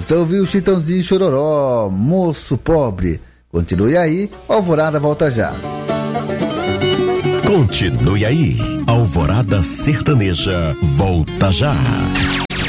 Você ouviu Chitãozinho e Chororó, Moço Pobre. Continue aí, Alvorada volta já. Continue aí, Alvorada Sertaneja volta já.